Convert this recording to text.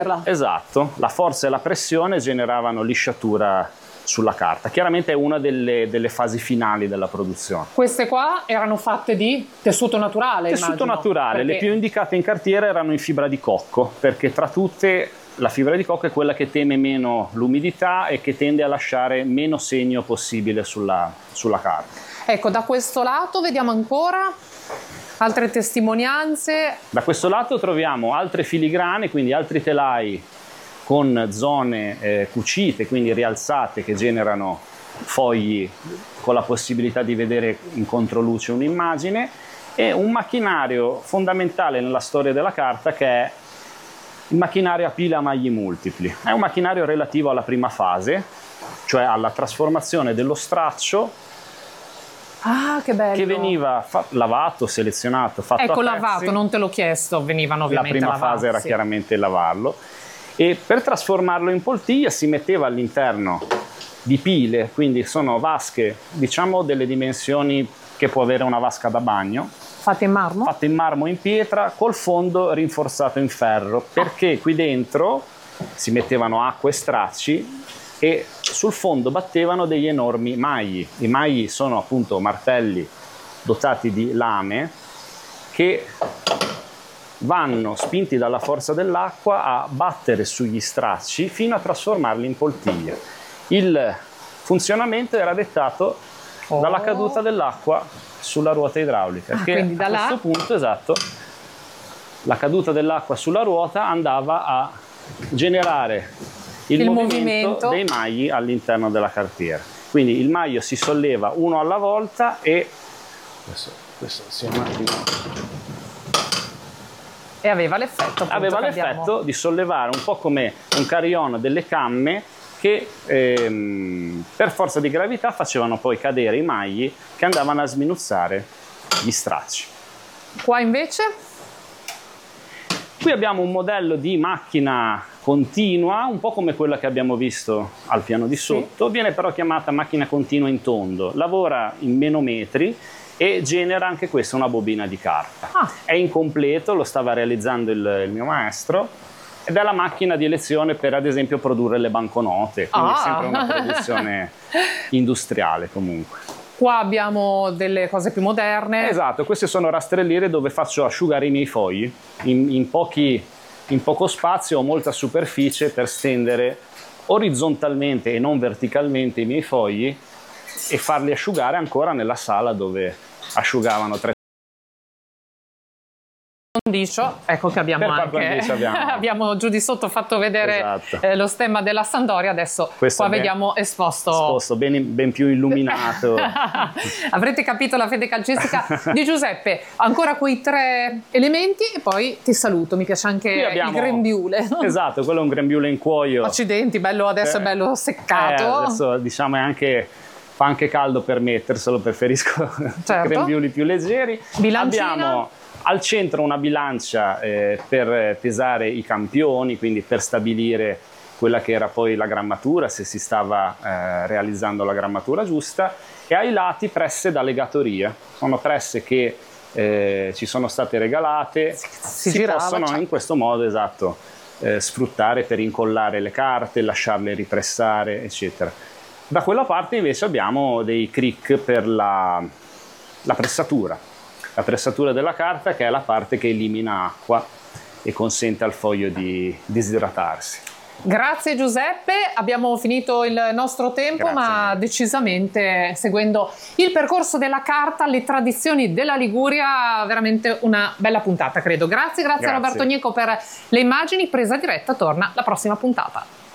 Esatto, la forza e la pressione generavano lisciatura sulla carta. Chiaramente è una delle fasi finali della produzione. Queste qua erano fatte di tessuto naturale, Tessuto immagino, naturale, perché... le più indicate in cartiera erano in fibra di cocco, perché tra tutte la fibra di cocco è quella che teme meno l'umidità e che tende a lasciare meno segno possibile sulla carta. Ecco, da questo lato vediamo ancora altre testimonianze. Da questo lato troviamo altre filigrane, quindi altri telai con zone cucite, quindi rialzate, che generano fogli con la possibilità di vedere in controluce un'immagine, e un macchinario fondamentale nella storia della carta che è il macchinario a pila a magli multipli. È un macchinario relativo alla prima fase, cioè alla trasformazione dello straccio. Ah, che bello! Che veniva lavato, selezionato, fatto ecco, a pezzi. lavato, non te l'ho chiesto, venivano ovviamente lavati. La prima fase era chiaramente lavarlo, e per trasformarlo in poltiglia si metteva all'interno di pile, quindi sono vasche, diciamo, delle dimensioni che può avere una vasca da bagno. Fatte in marmo? Fatte in marmo in pietra, col fondo rinforzato in ferro, perché qui dentro si mettevano acqua e stracci e sul fondo battevano degli enormi magli. I magli sono appunto martelli dotati di lame che vanno spinti dalla forza dell'acqua a battere sugli stracci fino a trasformarli in poltiglia. Il funzionamento era dettato dalla caduta dell'acqua sulla ruota idraulica, che quindi da a questo punto, esatto, la caduta dell'acqua sulla ruota andava a generare il movimento dei magli all'interno della cartiera. Quindi il maglio si solleva uno alla volta e questo sia un attimo. E aveva l'effetto di sollevare, un po' come un carillon delle camme che per forza di gravità facevano poi cadere i magli che andavano a sminuzzare gli stracci. Qua invece? Qui abbiamo un modello di macchina continua, un po' come quella che abbiamo visto al piano di sotto, sì. Viene però chiamata macchina continua in tondo, lavora in menometri e genera anche questa una bobina di carta. È incompleto, lo stava realizzando il mio maestro, ed è la macchina di elezione per, ad esempio, produrre le banconote, quindi è sempre una produzione industriale comunque. Qua abbiamo delle cose più moderne. Esatto, queste sono rastrelliere dove faccio asciugare i miei fogli in poco spazio o molta superficie per stendere orizzontalmente e non verticalmente i miei fogli e farli asciugare ancora nella sala dove asciugavano 3. Ecco che abbiamo anche abbiamo giù di sotto fatto vedere, esatto, lo stemma della Sandoria. Adesso questo qua vediamo esposto ben più illuminato. Avrete capito la fede calcistica di Giuseppe. Ancora quei 3 elementi e poi ti saluto. Mi piace anche il grembiule. Esatto, quello è un grembiule in cuoio. Accidenti, bello, adesso è bello seccato. Adesso diciamo fa anche caldo per metterselo, preferisco grembiuli più leggeri. Bilancina. Abbiamo al centro una bilancia per pesare i campioni, quindi per stabilire quella che era poi la grammatura, se si stava realizzando la grammatura giusta, e ai lati presse da legatoria. Sono presse che ci sono state regalate, si possono in questo modo, esatto, sfruttare per incollare le carte, lasciarle ripressare, eccetera. Da quella parte invece abbiamo dei crick per la pressatura. La pressatura della carta, che è la parte che elimina acqua e consente al foglio di disidratarsi. Grazie Giuseppe, abbiamo finito il nostro tempo. Grazie. Ma decisamente, seguendo il percorso della carta, le tradizioni della Liguria, veramente una bella puntata, credo. Grazie. Roberto Gnecco per le immagini. Presa diretta torna la prossima puntata.